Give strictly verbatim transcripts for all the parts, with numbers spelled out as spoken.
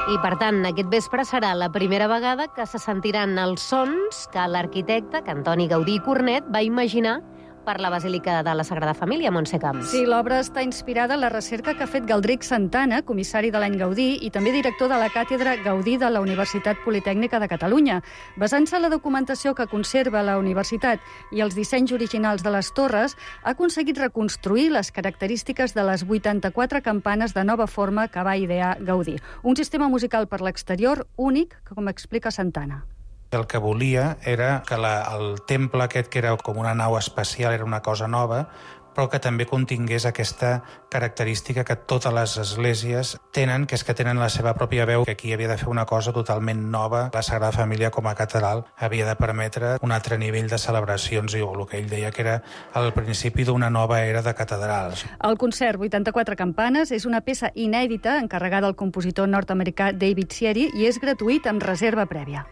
I, per tant, aquest vespre serà la primera vegada que se sentiran els sons que l'arquitecte, que Antoni Gaudí i Cornet, va imaginar per la Basílica de la Sagrada Família, Montse Camps. Sí, l'obra està inspirada en la recerca que ha fet Galdric Santana, comissari de l'any Gaudí i també director de la Càtedra Gaudí de la Universitat Politècnica de Catalunya. Basant-se en la documentació que conserva la universitat i els dissenys originals de les torres, ha aconseguit reconstruir les característiques de les vuitanta-quatre campanes de nova forma que va idear Gaudí. Un sistema musical per l'exterior únic, que com explica Santana. El que volia era que la, el temple aquest, que era com una nau espacial, era una cosa nova, però que també contingués aquesta característica que totes les esglésies tenen, que és que tenen la seva pròpia veu, que aquí havia de fer una cosa totalment nova. La Sagrada Família, com a catedral, havia de permetre un altre nivell de celebracions, i el que ell deia que era el principi d'una nova era de catedrals. El concert vuitanta-quatre campanes és una peça inèdita encarregada al compositor nord-americà David Sieri i és gratuït amb reserva prèvia.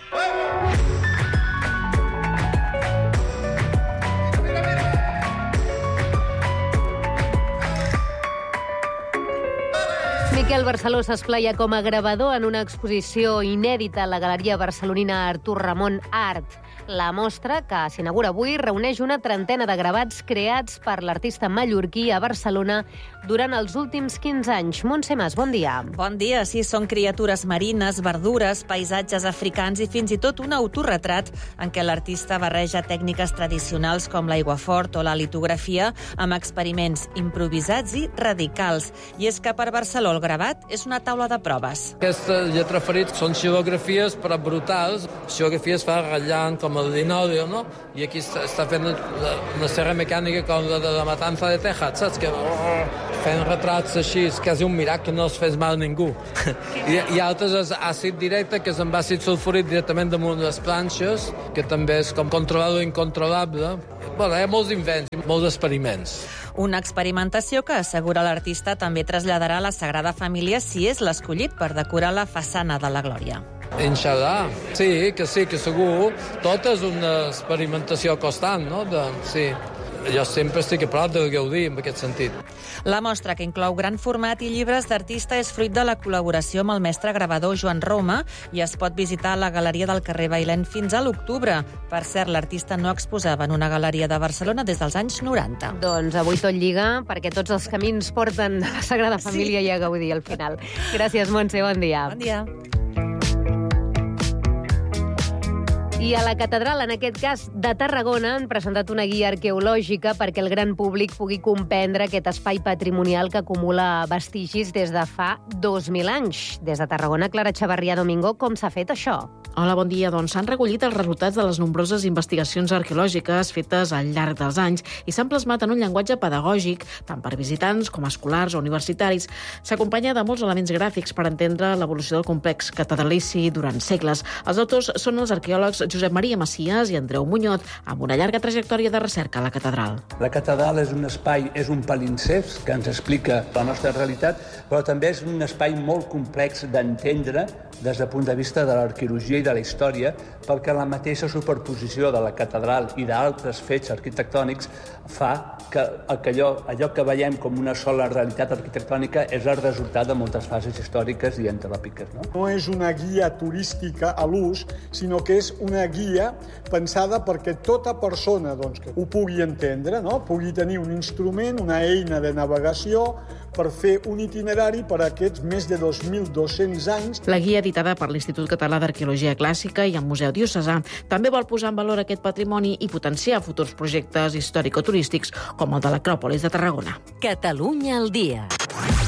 Miquel Barceló s'esplaia com a gravador en una exposició inèdita a la Galeria Barcelonina Artur Ramon Art. La mostra, que s'inaugura avui, reuneix una trentena de gravats creats per l'artista mallorquí a Barcelona durant els últims quinze anys. Montse Mas, bon dia. Bon dia, sí, són criatures marines, verdures, paisatges africans i fins i tot un autorretrat en què l'artista barreja tècniques tradicionals com l'aiguafort o la litografia amb experiments improvisats i radicals. I és que per Barceló el gravat és una taula de proves. Aquestes lletres ferits són xilografies però brutals. Xilografies fa ratllant com el linòleo, no? I aquí està, està fent una serra mecànica com la de la matança de Texas, saps? Que oh, fent retrats així, és quasi un miracle que no es fes mal a ningú. I, I altres és àcid directe, que és amb àcid sulfúric directament damunt les planxes, que també és com controlar l'incontrolable. Bueno, hi ha molts invents, molts experiments. Una experimentació que, assegura l'artista, també traslladarà a la Sagrada Família si és l'escollit per decorar la façana de la Glòria. Inshallah. Sí, que sí, que segur. Tot és una experimentació constant, no? De, sí. Jo sempre estic a prop del Gaudí, en aquest sentit. La mostra, que inclou gran format i llibres d'artista, és fruit de la col·laboració amb el mestre gravador Joan Roma i es pot visitar a la Galeria del carrer Bailèn fins a l'octubre. Per cert, l'artista no exposava en una galeria de Barcelona des dels anys noranta. Doncs avui tot lliga, perquè tots els camins porten a la Sagrada Família sí. I a Gaudí al final. Gràcies, Montse, bon dia. Bon dia. I a la catedral, en aquest cas de Tarragona, han presentat una guia arqueològica perquè el gran públic pugui comprendre aquest espai patrimonial que acumula vestigis des de fa dos mil anys. Des de Tarragona, Clara Chavarria Domingo, com s'ha fet això? Hola, bon dia. Doncs s'han recollit els resultats de les nombroses investigacions arqueològiques fetes al llarg dels anys i s'han plasmat en un llenguatge pedagògic, tant per visitants com escolars o universitaris. S'acompanya de molts elements gràfics per entendre l'evolució del complex catedralici durant segles. Els autors són els arqueòlegs Josep Maria Macias i Andreu Muñoz, amb una llarga trajectòria de recerca a la catedral. La catedral és un espai, és un palimpsest que ens explica la nostra realitat, però també és un espai molt complex d'entendre des del punt de vista de l'arqueologia i de la història, perquè la mateixa superposició de la catedral i d'altres fets arquitectònics fa que allò, allò que veiem com una sola realitat arquitectònica és el resultat de moltes fases històriques i antropològiques. No? No és una guia turística a l'ús, sinó que és una guia pensada perquè tota persona doncs, que ho pugui entendre, no? Pugui tenir un instrument, una eina de navegació per fer un itinerari per a aquests més de dos mil dos-cents anys. La guia, editada per l'Institut Català d'Arqueologia Clàssica i el Museu Diocesà, també vol posar en valor aquest patrimoni i potenciar futurs projectes històrico-turístics com el de l'Acròpolis de Tarragona. Catalunya al dia.